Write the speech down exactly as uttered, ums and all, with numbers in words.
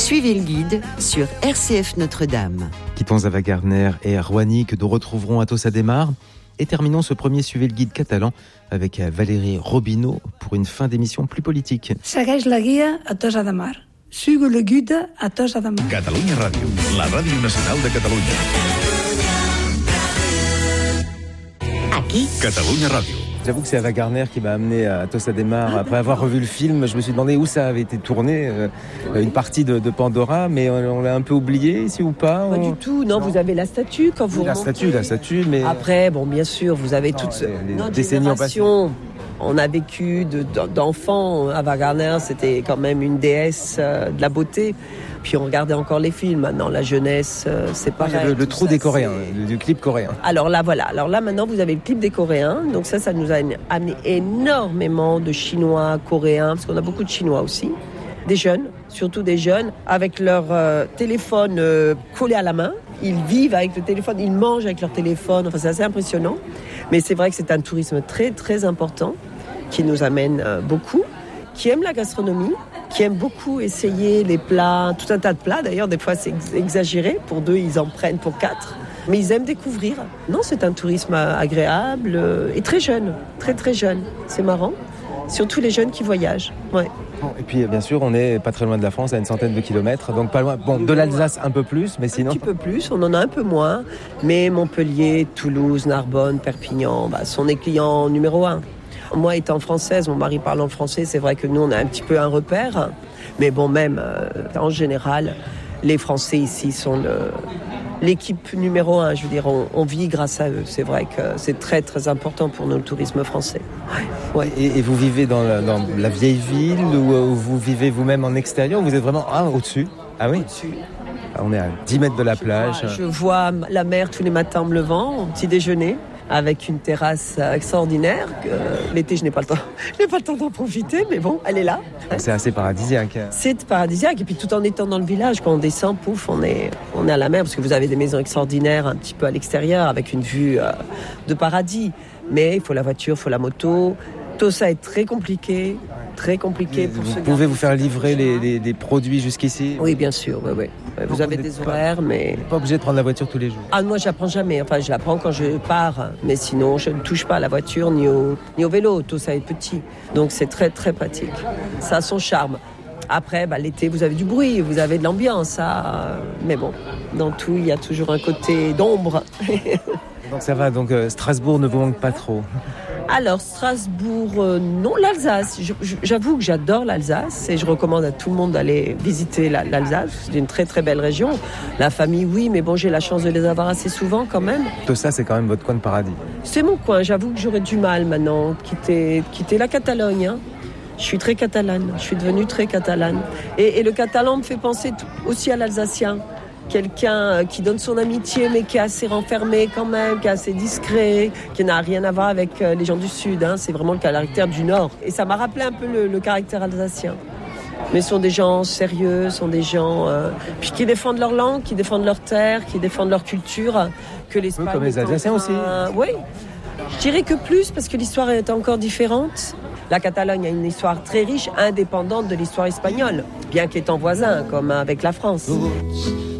Suivez le guide sur R C F Notre-Dame. Quittons Ava Gardner et Roigny que nous retrouverons à Tossa de Mar. Et terminons ce premier Suivez le guide catalan avec Valérie Robineau pour une fin d'émission plus politique. Segueix la guia a Tossa de Mar. Suivez le guide à Tossa de Mar. Catalunya Ràdio, la ràdio nacional de Catalunya. Aquí, Catalunya Ràdio. J'avoue que c'est Ava Gardner qui m'a amené à Tossa de Mar. Après avoir revu le film, je me suis demandé où ça avait été tourné, euh, une partie de, de Pandora, mais on, on l'a un peu oublié ici ou pas Pas on... du tout, non, non, vous avez la statue quand vous oui, la remontez. statue, la statue, mais... Après, bon, bien sûr, vous avez non, toutes les, les notre décennies en passé. génération. On a vécu de, d'enfants. Ava Gardner, c'était quand même une déesse euh, de la beauté. Puis on regardait encore les films. Maintenant, la jeunesse, euh, c'est pareil. Ah, le, le trou ça, des Coréens, c'est... du clip coréen. Alors là, voilà. Alors là, maintenant, vous avez le clip des Coréens. Donc ça, ça nous a amené énormément de Chinois, Coréens, parce qu'on a beaucoup de Chinois aussi. Des jeunes, surtout des jeunes, avec leur euh, téléphone euh, collé à la main. Ils vivent avec le téléphone, ils mangent avec leur téléphone. Enfin, c'est assez impressionnant. Mais c'est vrai que c'est un tourisme très, très important qui nous amène euh, beaucoup, qui aime la gastronomie, qui aiment beaucoup essayer les plats, tout un tas de plats. D'ailleurs, des fois, c'est exagéré. Pour deux, ils en prennent pour quatre. Mais ils aiment découvrir. Non, c'est un tourisme agréable euh, et très jeune, très, très jeune. C'est marrant. Surtout les jeunes qui voyagent. Ouais. Et puis, bien sûr, on n'est pas très loin de la France, à une centaine de kilomètres. Donc, pas loin. Bon, de l'Alsace, un peu plus, mais sinon... Un petit peu plus, on en a un peu moins. Mais Montpellier, Toulouse, Narbonne, Perpignan, bah, sont des clients numéro un. Moi, étant française, mon mari parlant français, c'est vrai que nous, on a un petit peu un repère. Mais bon, même, euh, en général, les Français ici sont le, l'équipe numéro un. Je veux dire, on, on vit grâce à eux. C'est vrai que c'est très, très important pour nous, le tourisme français. Ouais. Ouais. Et, et vous vivez dans la, dans la vieille ville ou euh, vous vivez vous-même en extérieur? Vous êtes vraiment ah, au-dessus? Ah oui Au-dessus. On est à dix mètres de la je plage. Vois, je vois la mer tous les matins en me levant, au petit déjeuner, avec une terrasse extraordinaire. Que, l'été, je n'ai pas le temps. Je n'ai pas le temps d'en profiter, mais bon, elle est là. C'est assez paradisiaque. C'est paradisiaque. Et puis tout en étant dans le village, quand on descend, pouf, on est, on est à la mer, parce que vous avez des maisons extraordinaires un petit peu à l'extérieur, avec une vue euh, de paradis. Mais il faut la voiture, il faut la moto. Tout ça est très compliqué. Très compliqué pour vous se pouvez vous faire livrer les, les, les produits jusqu'ici? Oui, bien sûr. Oui, oui. Vous Donc avez vous des pas, horaires, mais... pas obligé de prendre la voiture tous les jours? Ah, moi, je la prends jamais. Enfin, je la prends quand je pars. Mais sinon, je ne touche pas à la voiture ni au, ni au vélo. Tout ça est petit. Donc, c'est très, très pratique. Ça a son charme. Après, bah, l'été, vous avez du bruit, vous avez de l'ambiance. Ça... Mais bon, dans tout, il y a toujours un côté d'ombre. Donc ça va, donc euh, Strasbourg ne vous manque pas trop? Alors, Strasbourg, euh, non, l'Alsace. Je, je, j'avoue que j'adore l'Alsace et je recommande à tout le monde d'aller visiter la, l'Alsace. C'est une très, très belle région. La famille, oui, mais bon, j'ai la chance de les avoir assez souvent quand même. Tout ça, c'est quand même votre coin de paradis? C'est mon coin. J'avoue que j'aurais du mal maintenant de quitter, quitter la Catalogne. Hein. Je suis très catalane. Je suis devenue très catalane. Et, et le catalan me fait penser t- aussi à l'alsacien. Quelqu'un qui donne son amitié, mais qui est assez renfermé quand même, qui est assez discret, qui n'a rien à voir avec les gens du Sud. Hein. C'est vraiment le caractère du Nord. Et ça m'a rappelé un peu le, le caractère alsacien. Mais ce sont des gens sérieux, ce sont des gens euh, puis qui défendent leur langue, qui défendent leur terre, qui défendent leur culture. Que l'Espagne oui, comme les Alsaciens aussi. Euh, oui, je dirais que plus, parce que l'histoire est encore différente. La Catalogne a une histoire très riche, indépendante de l'histoire espagnole, bien qu'étant voisin, comme avec la France.